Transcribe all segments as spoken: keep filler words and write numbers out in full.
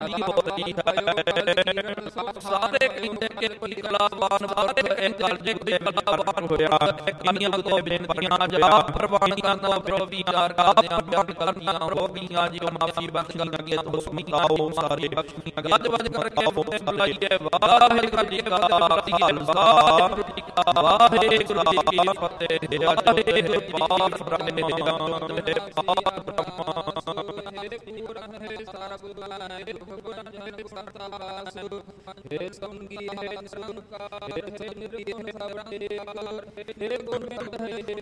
ਹੋਈ ਹੈ। ਸਾਰੇ ਕਹਿੰਦੇ ਕਿ ਕੋਈ ਕਲਾਵਾਨ ਵਰਤ ਇਹ ਗੱਲ ਜੇ ਕੋਈ ਕਲਾਵਾਨ ਹੋਇਆ ਕਿੰਨੀਆਂ ਤੋਂ ਬੇਨਤੀਆਂ ਜਾ ਪ੍ਰਵਾਨੀਆਂ ਤੋਂ ਫਿਰ ਵਿਚਾਰ ਕਰਦਿਆਂ ਬਿਆਨ ਕਰਨੀਆਂ ਰੋਗੀਆਂ ਜੀ ਮਾਫੀ ਬਖਸ਼ਣ ਲੱਗੇ ਤੋਂ ਸੁਣਾਓ ਸਾਰੇ ਬਖਸ਼ੀਆਂ ਗੱਜ ਵੱਜ ਕਰਕੇ ਬੁਲਾਈਏ ਵਾਹਿਗੁਰੂ ਜੀ ਕਾ ਖਾਲਸਾ ਵਾਹਿਗੁਰੂ ਜੀ ਕੀ ਫਤਿਹ। ਵਾਹਿਗੁਰੂ ਜੀ ਪਾਕ ਬ੍ਰਹਮ ਦੇ ਪਾਕ ਬ੍ਰਹਮ हे सर्व हे भगवान हे सर्वदास हे संगी हे संका हे निरी हे सबरे हे गोविंद हे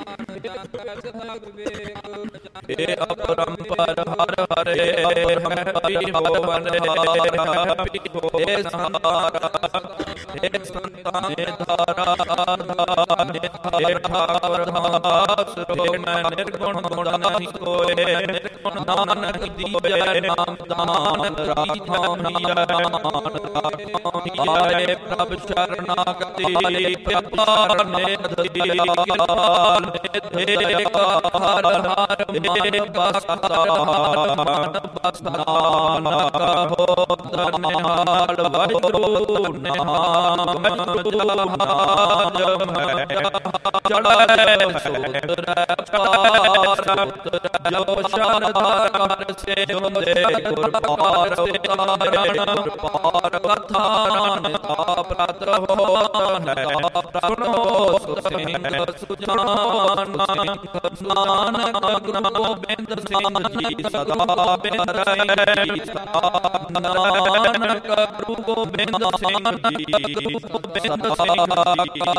हे अपरंपर हर हरे हरि भवन हरि हे सहारा हे संतान हे धारा हे ठाकुर दास हे निर्गुण गुण नहीं कोय निर्गुण नानक दीजय नाम दान राखो आए प्रभ शरणागति प्यार निधि कृपाल निधि हर हर मन बसतान बसतान कहो धन्याल वजो नाम जुहाज में चढ़े सूत्र पार जो शरधार कर से गुर पार पार कथान प्रात हो सुनो सिंह सुजान सिंह नानक गोविंद सिंह जी सदा बिंदई नानक गुरु गोविंद सिंह जी सदा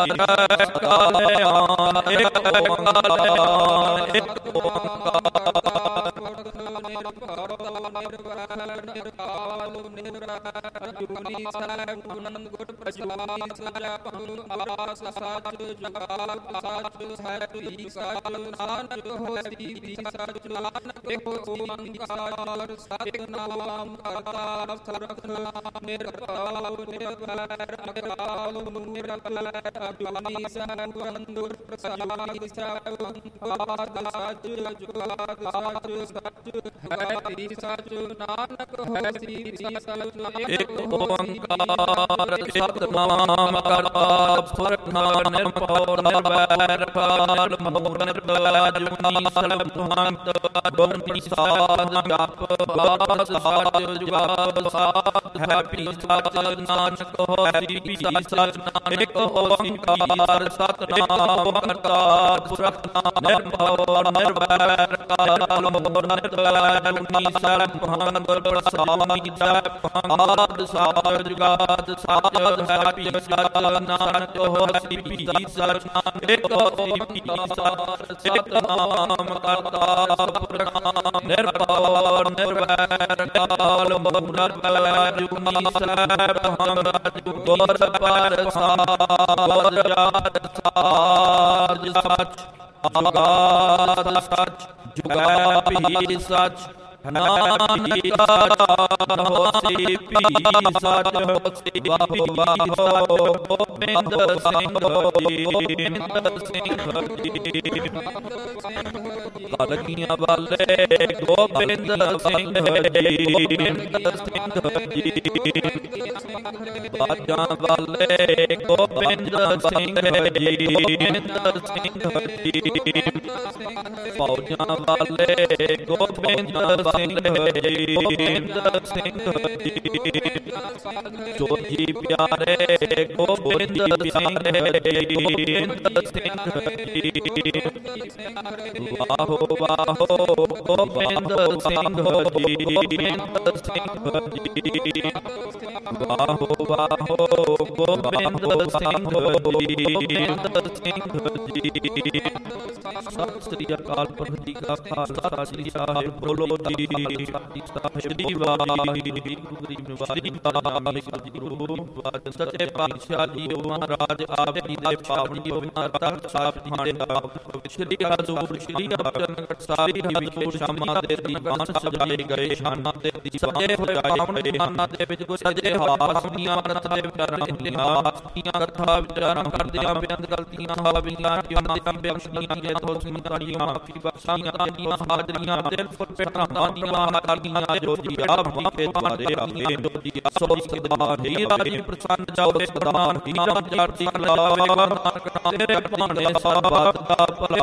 एक ओंकार एक ओंकार निर्काल निर्जुनी साग गुणन गुट प्रचुनी सजाप आस साच जुगाल साच साच ही साच नानक होसी साच नानक हो ओंकार सत्य नाम करता सरख निर्काल निर्भर अकाल निर्भर अजुनी साग गुणन गुट प्रचुनी साग आस साच जुगाल साच साच है सच नानक होसी एक ओंकार सतनाम करता फुरना निर्भव निर्वैर काल मोर निर्वैजुनी सर्वभूत गुणी साध जप बास साच जुगाप साध है पी सच नानक होसी पी सच एक ओंकार सतनाम करता फुरना निर्भव निर्वैर काल मोर निर्वैजुनी सर्वभूत गुर स्वामी जप आद साध जुगाद साध है पी सच नानक होसी पी सच एक होसी पी सच सतनाम करता पुरना निर्भव निर्वैर काल मोर निर्वैजुनी सर्वभूत गुर पर साज सच आगाध सच जुगापी सच नानक होसी पी सच होसी बाहु बाहो गोविंद सिंह गोविंद सिंह कलगियां वाले गोविंद सिंह गोविंद सिंह बाजा वाले गोविंद सिंह गोविंद सिंह फौजा वाले गोविंद सिंह गोविंद सिंह जो जी प्यारे गोविंद सिंह गोविंद सिंह वाहो वाहो गोविंद सिंह गोविंद सिंह वाहो वाहो गोविंद सिंह गोविंद सिंह सत श्री अकाल पुरख जी का खालसा श्री अकाल बोलो जी श्री वाहिगुरू श्री वाहिगुरू सच्चे पातशाह जी महाराज आप जी दे पावनी माता साफ ठाणे श्री हजूर श्री अबचन सारी हजूर शमा दे दीवान सजाए गए शाना दे सजे होए पावने खाना दे विच को सजे हासनियां कथा दे विचारां इतिहास ਦੀਆਂ ਕਥਾ ਵਿਚਾਰਾਂ ਕਰਦਿਆਂ ਬੇਅੰਤ ਗਲਤੀਆਂ ਹਾਵੀਆਂ ਕਿਉਂ ਬਖਸ਼ੀਆਂ ਜੇ ਤੋ ਸੰਤਾਨੀਆਂ ਮਾਫੀ ਬਖਸ਼ੀਆਂ ਦੀਆਂ ਹਾਜ਼ਰੀਆਂ ਦਿਲ ਫਟਾਂ ਦੀਆਂ ਹਾਜ਼ਰੀਆਂ ਜੋ ਜੀ ਆਪ ਮਾਫੇ ਤੁਹਾਡੇ ਆਗੇ ਜੋ ਜੀ ਸੋ ਸਦਾ ਹੀ ਰਾਜੀ ਪ੍ਰਸੰਨ ਜਾਓ ਸਦਾ ਹੀ ਰਾਜੀ ਕਲਾਵਾ ਤੇਰੇ ਬਾਣੇ ਸਭ ਦਾ ਭਲਾ